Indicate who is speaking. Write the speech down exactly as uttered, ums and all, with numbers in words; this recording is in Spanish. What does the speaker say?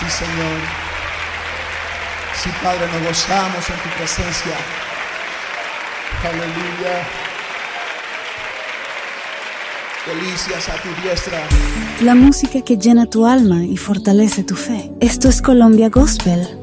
Speaker 1: Sí, Señor. Sí, Padre, nos gozamos en tu presencia. Aleluya. Delicias a tu diestra.
Speaker 2: La música que llena tu alma y fortalece tu fe. Esto es Colombia Gospel